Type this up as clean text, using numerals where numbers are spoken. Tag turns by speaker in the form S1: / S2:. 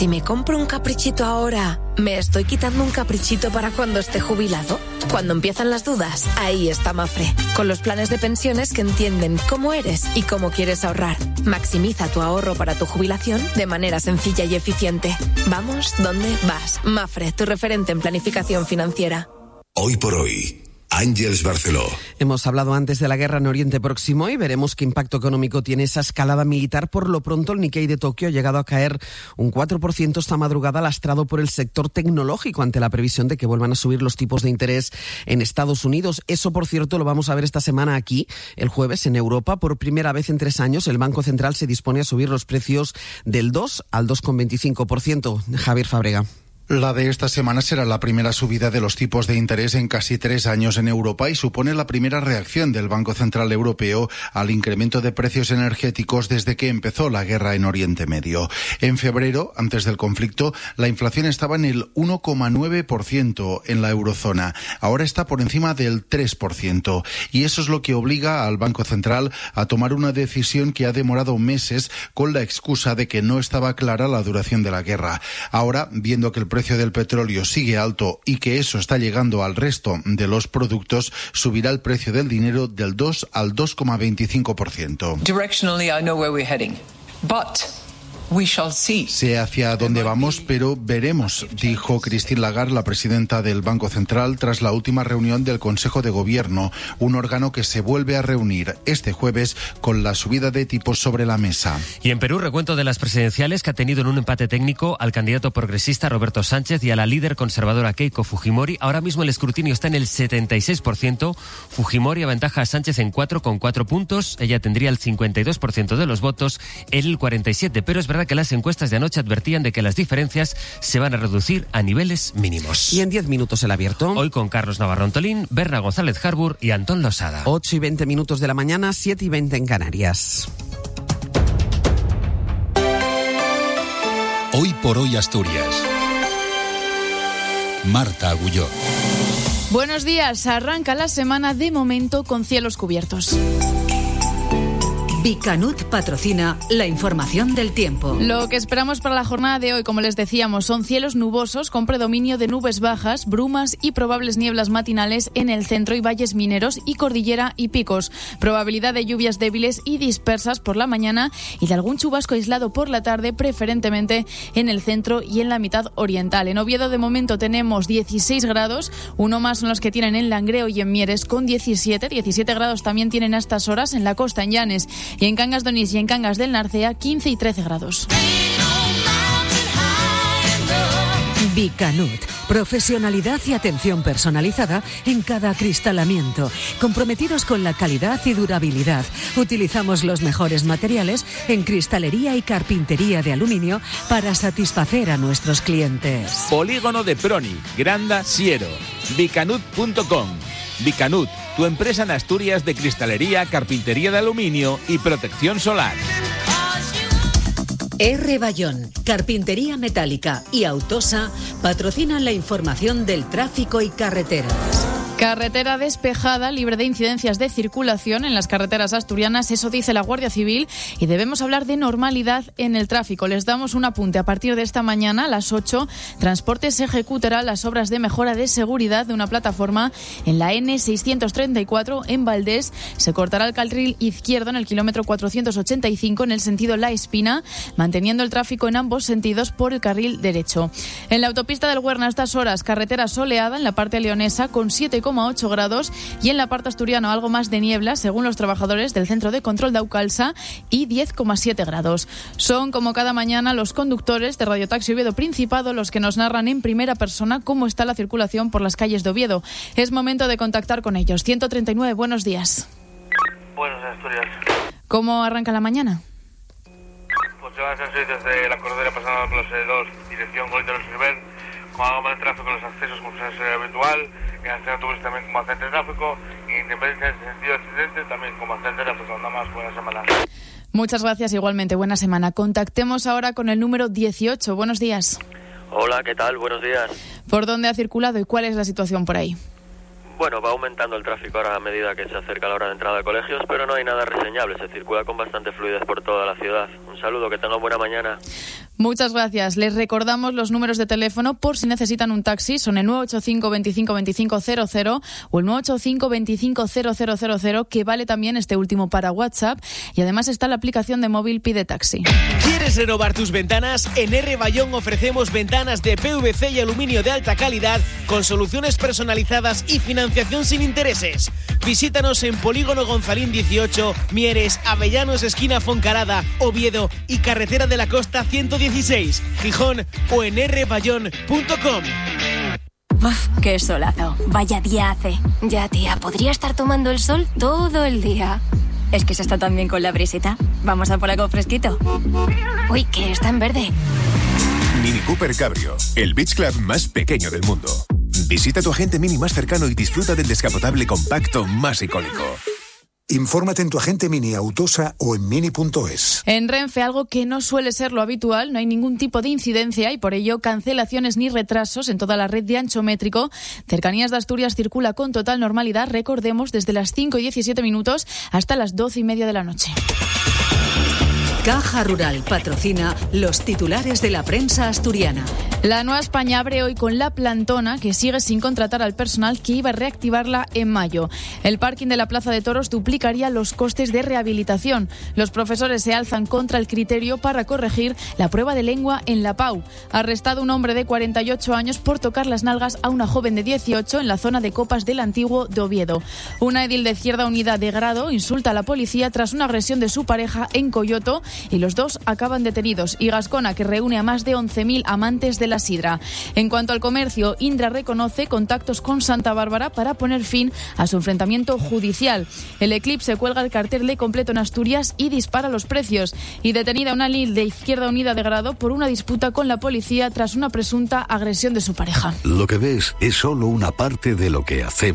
S1: Si me compro un caprichito ahora, ¿me estoy quitando un caprichito para cuando esté jubilado? Cuando empiezan las dudas, ahí está Mapfre, con los planes de pensiones que entienden cómo eres y cómo quieres ahorrar. Maximiza tu ahorro para tu jubilación de manera sencilla y eficiente. Vamos, ¿dónde vas? Mapfre, tu referente en planificación financiera.
S2: Hoy por hoy, Àngels Barceló.
S3: Hemos hablado antes de la guerra en Oriente Próximo y veremos qué impacto económico tiene esa escalada militar. Por lo pronto, el Nikkei de Tokio ha llegado a caer un 4% esta madrugada, lastrado por el sector tecnológico ante la previsión de que vuelvan a subir los tipos de interés en Estados Unidos. Eso, por cierto, lo vamos a ver esta semana aquí, el jueves, en Europa. Por primera vez en 3 años, el Banco Central se dispone a subir los precios del 2 al 2,25%. Javier Fábrega.
S4: La de esta semana será la primera subida de los tipos de interés en casi 3 años en Europa y supone la primera reacción del Banco Central Europeo al incremento de precios energéticos desde que empezó la guerra en Oriente Medio. En febrero, antes del conflicto, la inflación estaba en el 1,9% en la eurozona. Ahora está por encima del 3%. Y eso es lo que obliga al Banco Central a tomar una decisión que ha demorado meses con la excusa de que no estaba clara la duración de la guerra. Ahora, viendo que el precio del petróleo sigue alto y que eso está llegando al resto de los productos, subirá el precio del dinero del 2 al 2,25%.
S5: Directionally, I know where we're heading, but we shall see.
S4: Sé hacia dónde vamos, pero veremos, dijo Christine Lagarde, la presidenta del Banco Central, tras la última reunión del Consejo de Gobierno, un órgano que se vuelve a reunir este jueves con la subida de tipos sobre la mesa.
S6: Y en Perú, recuento de las presidenciales que ha tenido en un empate técnico al candidato progresista Roberto Sánchez y a la líder conservadora Keiko Fujimori. Ahora mismo el escrutinio está en el 76%. Fujimori aventaja a Sánchez en 4,4 puntos. Ella tendría el 52% de los votos, él el 47%. Pero es verdad que las encuestas de anoche advertían de que las diferencias se van a reducir a niveles mínimos.
S3: Y en 10 minutos el abierto.
S6: Hoy con Carlos Navarro Antolín, Berna González Harbour y Antón Losada.
S3: 8:20 de la mañana, 7:20 en Canarias.
S2: Hoy por hoy Asturias. Marta Agulló.
S7: Buenos días, arranca la semana de momento con cielos cubiertos.
S8: Bicanut patrocina la información del tiempo.
S7: Lo que esperamos para la jornada de hoy, como les decíamos, son cielos nubosos con predominio de nubes bajas, brumas y probables nieblas matinales en el centro y valles mineros y cordillera y picos. Probabilidad de lluvias débiles y dispersas por la mañana y de algún chubasco aislado por la tarde, preferentemente en el centro y en la mitad oriental. En Oviedo de momento tenemos 16 grados, uno más son los que tienen en Langreo y en Mieres con 17 grados también tienen a estas horas en la costa, en Llanes. Y en Cangas de Onís y en Cangas del Narcea, 15 y 13 grados.
S8: Bicanut, profesionalidad y atención personalizada en cada acristalamiento. Comprometidos con la calidad y durabilidad. Utilizamos los mejores materiales en cristalería y carpintería de aluminio para satisfacer a nuestros clientes.
S9: Polígono de Proni, Granda, Siero. Bicanut.com. Bicanut, tu empresa en Asturias de cristalería, carpintería de aluminio y protección solar.
S8: R. Bayón, Carpintería Metálica y Autosa patrocinan la información del tráfico y carreteras.
S7: Carretera despejada, libre de incidencias de circulación en las carreteras asturianas, eso dice la Guardia Civil, y debemos hablar de normalidad en el tráfico. Les damos un apunte. A partir de esta mañana, a las 8, Transportes ejecutará las obras de mejora de seguridad de una plataforma en la N634 en Valdés. Se cortará el carril izquierdo en el kilómetro 485 en el sentido La Espina, manteniendo el tráfico en ambos sentidos por el carril derecho. En la autopista del Huerna, a estas horas, carretera soleada en la parte leonesa con 7,8 grados y en la parte asturiana algo más de niebla, según los trabajadores del Centro de Control de Aucalsa, y 10,7 grados. Son, como cada mañana, los conductores de Radio Taxi Oviedo Principado los que nos narran en primera persona cómo está la circulación por las calles de Oviedo. Es momento de contactar con ellos. 139, buenos días.
S10: Buenos días, Asturias.
S7: ¿Cómo arranca la mañana?
S10: Pues se van a hacer desde la Cordera pasando por los E2, dirección Golito de los River, con algo más de tráfico en los accesos como es habitual, en el centro autobús también con bastante tráfico, y en Independencia en sentido accidente también con bastante tráfico. Nada más, buena semana.
S7: Muchas gracias, igualmente, buena semana. Contactemos ahora con el número 18. Buenos días.
S11: Hola, ¿qué tal? Buenos días.
S7: ¿Por dónde ha circulado y cuál es la situación por ahí?
S11: Bueno, va aumentando el tráfico ahora a medida que se acerca la hora de entrada de colegios, pero no hay nada reseñable, se circula con bastante fluidez por toda la ciudad. Un saludo, que tengan buena mañana.
S7: Muchas gracias. Les recordamos los números de teléfono por si necesitan un taxi. Son el 985 25 25 00 o el 985 25 0000, que vale también este último para WhatsApp. Y además está la aplicación de móvil Pide Taxi.
S12: ¿Quieres renovar tus ventanas? En R. Bayón ofrecemos ventanas de PVC y aluminio de alta calidad con soluciones personalizadas y financiación sin intereses. Visítanos en Polígono Gonzalín 18, Mieres, Avellanos, esquina Foncarada, Oviedo y Carretera de la Costa 116, Gijón o en rbayón.com.
S13: Uf, qué solazo. Vaya día hace. Ya, tía, podría estar tomando el sol todo el día. Es que se está tan bien con la brisita. Vamos a por algo fresquito. Uy, que está en verde.
S14: Mini Cooper Cabrio, el beach club más pequeño del mundo. Visita tu agente Mini más cercano y disfruta del descapotable compacto más icónico.
S15: Infórmate en tu agente Mini Autosa o en mini.es.
S7: En Renfe, algo que no suele ser lo habitual, no hay ningún tipo de incidencia y por ello cancelaciones ni retrasos en toda la red de ancho métrico. Cercanías de Asturias circula con total normalidad, recordemos, desde las 5:17 hasta las 12:30 de la noche.
S8: Caja Rural patrocina los titulares de la prensa asturiana.
S7: La Nueva España abre hoy con La Plantona, que sigue sin contratar al personal que iba a reactivarla en mayo. El parking de la Plaza de Toros duplicaría los costes de rehabilitación. Los profesores se alzan contra el criterio para corregir la prueba de lengua en la PAU. Arrestado un hombre de 48 años por tocar las nalgas a una joven de 18 en la zona de Copas del Antiguo de Oviedo. Una edil de Izquierda Unida de Grado insulta a la policía tras una agresión de su pareja en Coyoto y los dos acaban detenidos. Y Gascona, que reúne a más de 11.000 amantes de la sidra. En cuanto al comercio, Indra reconoce contactos con Santa Bárbara para poner fin a su enfrentamiento judicial. El Eclipse cuelga el cartel de completo en Asturias y dispara los precios. Y detenida una edil de Izquierda Unida de Grado por una disputa con la policía tras una presunta agresión de su pareja.
S2: Lo que ves es solo una parte de lo que hacemos.